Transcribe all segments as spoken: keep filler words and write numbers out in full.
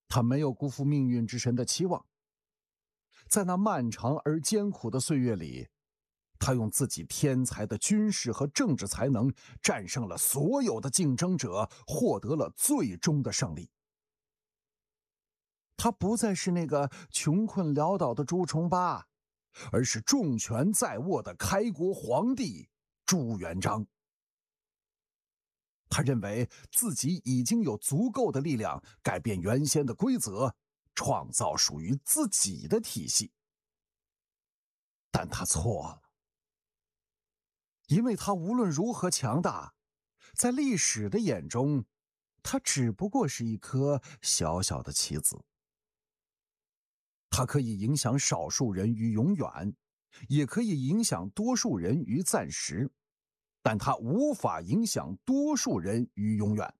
他没有辜负命运之神的期望，在那漫长而艰苦的岁月里，他用自己天才的军事和政治才能战胜了所有的竞争者，获得了最终的胜利。他不再是那个穷困潦倒的朱重八，而是重权在握的开国皇帝朱元璋。他认为自己已经有足够的力量改变原先的规则，创造属于自己的体系。但他错了，因为他无论如何强大，在历史的眼中，他只不过是一颗小小的棋子。它可以影响少数人于永远，也可以影响多数人于暂时，但它无法影响多数人于永远。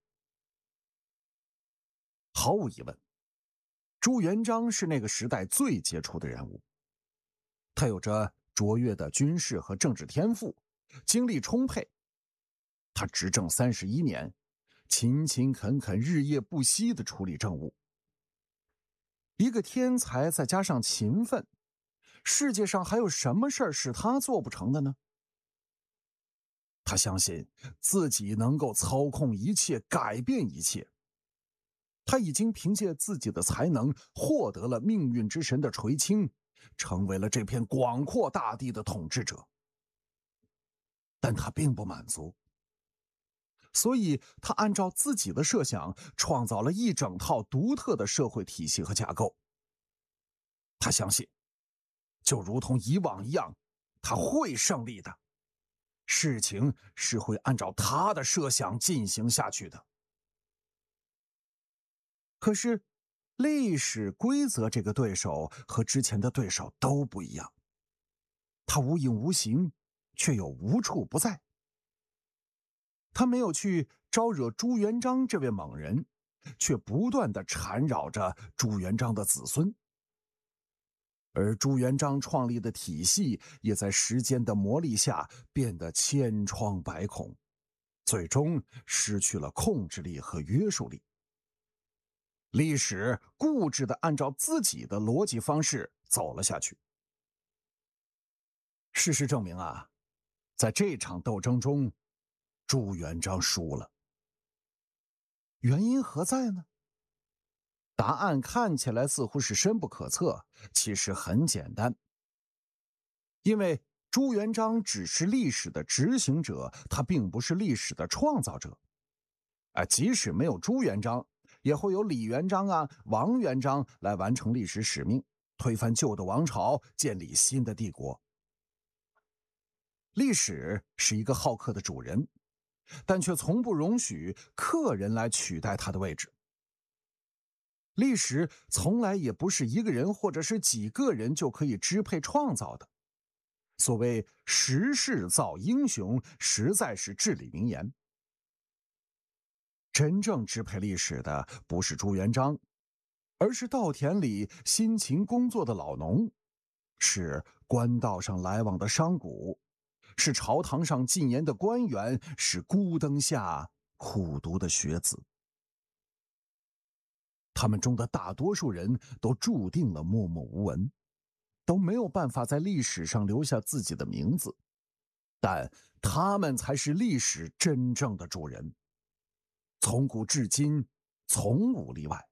毫无疑问，朱元璋是那个时代最杰出的人物。他有着卓越的军事和政治天赋，精力充沛。他执政三十一年，勤勤恳恳、日夜不息地处理政务。一个天才再加上勤奋，世界上还有什么事儿是他做不成的呢？他相信自己能够操控一切，改变一切。他已经凭借自己的才能获得了命运之神的垂青，成为了这片广阔大地的统治者。但他并不满足，所以他按照自己的设想创造了一整套独特的社会体系和架构。他相信，就如同以往一样，他会胜利的。事情是会按照他的设想进行下去的。可是，历史规则这个对手和之前的对手都不一样，他无影无形，却又无处不在。他没有去招惹朱元璋这位猛人，却不断地缠绕着朱元璋的子孙。而朱元璋创立的体系也在时间的磨砺下变得千疮百孔，最终失去了控制力和约束力。历史固执地按照自己的逻辑方式走了下去。事实证明啊，在这场斗争中，朱元璋输了。原因何在呢？答案看起来似乎是深不可测，其实很简单。因为朱元璋只是历史的执行者，他并不是历史的创造者。啊，即使没有朱元璋，也会有李元璋啊、王元璋来完成历史使命，推翻旧的王朝，建立新的帝国。历史是一个好客的主人，但却从不容许客人来取代他的位置。历史从来也不是一个人或者是几个人就可以支配创造的。所谓时势造英雄，实在是至理名言。真正支配历史的不是朱元璋，而是稻田里辛勤工作的老农，是官道上来往的商贾，是朝堂上进言的官员，是孤灯下苦读的学子。他们中的大多数人都注定了默默无闻，都没有办法在历史上留下自己的名字，但他们才是历史真正的主人，从古至今从无例外。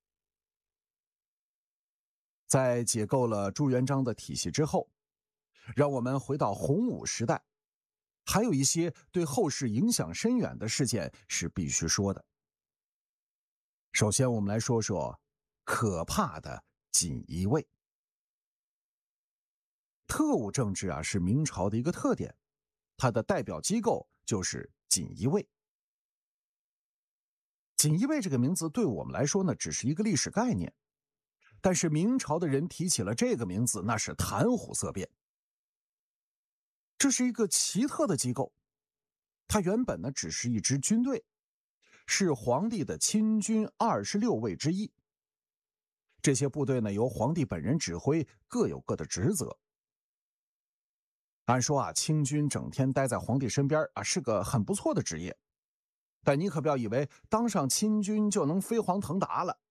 在解构了朱元璋的体系之后，让我们回到洪武时代，还有一些对后世影响深远的事件是必须说的。首先，我们来说说可怕的锦衣卫。特务政治啊，是明朝的一个特点，它的代表机构就是锦衣卫。锦衣卫这个名字对我们来说呢，只是一个历史概念，但是明朝的人提起了这个名字，那是谈虎色变。这是一个奇特的机构，它原本呢只是一支军队，是皇帝的亲军二十六卫之一。这些部队呢由皇帝本人指挥，各有各的职责。按说啊，亲军整天待在皇帝身边啊，是个很不错的职业。但你可不要以为当上亲军就能飞黄腾达了